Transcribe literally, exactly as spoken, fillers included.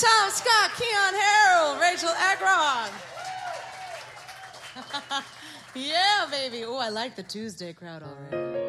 Tom Scott, Keon Harrell, Rachel Agron. Yeah, baby. Oh, I like the Tuesday crowd already.